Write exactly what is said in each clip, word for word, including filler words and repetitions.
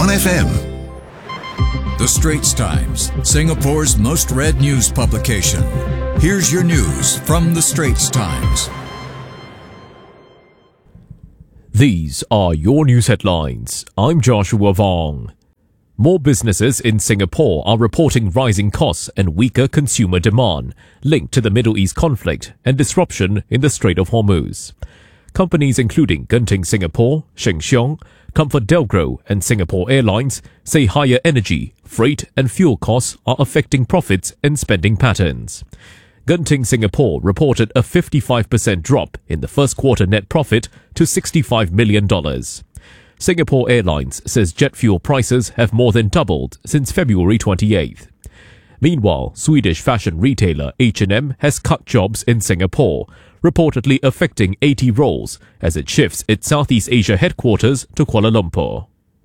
one F M. The Straits Times, Singapore's most read news publication. Here's your news from The Straits Times. These are your news headlines. I'm Joshua Vong. More businesses in Singapore are reporting rising costs and weaker consumer demand linked to the Middle East conflict and disruption in the Strait of Hormuz. Companies including Genting Singapore, Sheng Siong, ComfortDelGro and Singapore Airlines say higher energy, freight and fuel costs are affecting profits and spending patterns. Genting Singapore reported a fifty-five percent drop in the first quarter net profit to sixty-five million dollars. Singapore Airlines says jet fuel prices have more than doubled since February twenty-eighth. Meanwhile, Swedish fashion retailer H and M has cut jobs in Singapore, reportedly affecting eighty roles as it shifts its Southeast Asia headquarters to Kuala Lumpur.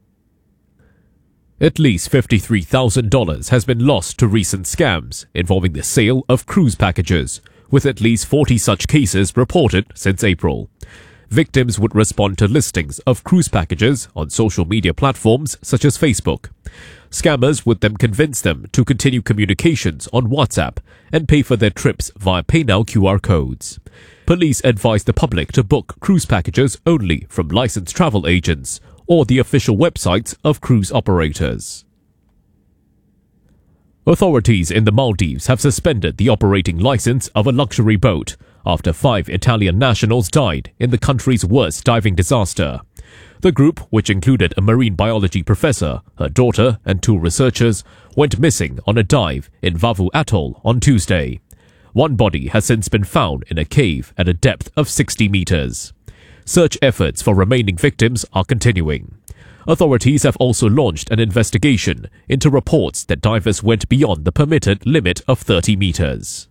At least fifty-three thousand dollars has been lost to recent scams involving the sale of cruise packages, with at least forty such cases reported since April. Victims would respond to listings of cruise packages on social media platforms such as Facebook. Scammers would then convince them to continue communications on WhatsApp and pay for their trips via PayNow Q R codes. Police advise the public to book cruise packages only from licensed travel agents or the official websites of cruise operators. Authorities in the Maldives have suspended the operating license of a luxury boat after five Italian nationals died in the country's worst diving disaster. The group, which included a marine biology professor, her daughter and two researchers, went missing on a dive in Vavu Atoll on Tuesday. One body has since been found in a cave at a depth of sixty meters. Search efforts for remaining victims are continuing. Authorities have also launched an investigation into reports that divers went beyond the permitted limit of thirty meters.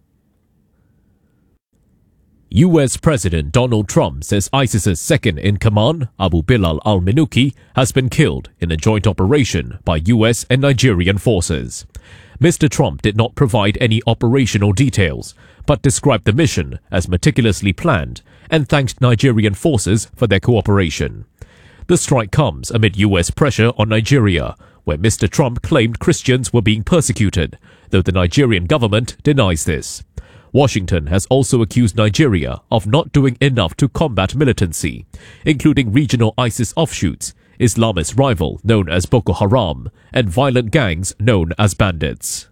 U S President Donald Trump says ISIS's second-in-command, Abu Bilal al-Minuki, has been killed in a joint operation by U S and Nigerian forces. Mister Trump did not provide any operational details, but described the mission as meticulously planned and thanked Nigerian forces for their cooperation. The strike comes amid U S pressure on Nigeria, where Mister Trump claimed Christians were being persecuted, though the Nigerian government denies this. Washington has also accused Nigeria of not doing enough to combat militancy, including regional ISIS offshoots, Islamist rival known as Boko Haram, and violent gangs known as bandits.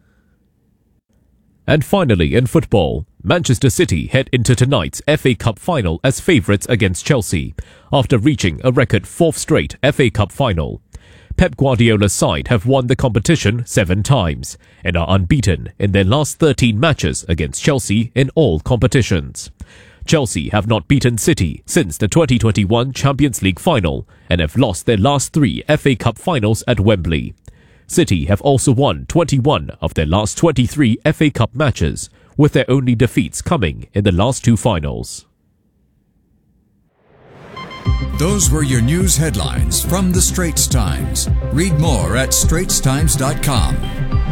And finally, in football, Manchester City head into tonight's F A Cup final as favourites against Chelsea, after reaching a record fourth straight F A Cup final. Pep Guardiola's side have won the competition seven times and are unbeaten in their last thirteen matches against Chelsea in all competitions. Chelsea have not beaten City since the twenty twenty-one Champions League final and have lost their last three F A Cup finals at Wembley. City have also won twenty-one of their last twenty-three F A Cup matches, with their only defeats coming in the last two finals. Those were your news headlines from The Straits Times. Read more at straits times dot com. You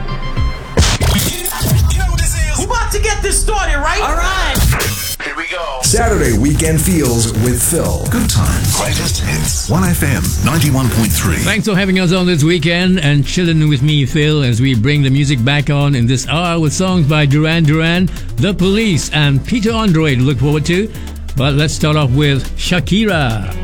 know what this is? We're about to get this started, right? All right. Here we go. Saturday Weekend Feels with Phil. Good times. Greatest hits. one F M ninety-one point three. Thanks for having us on this weekend and chilling with me, Phil, as we bring the music back on in this hour with songs by Duran Duran, The Police, and Peter Andre to look forward to. But let's start off with Shakira.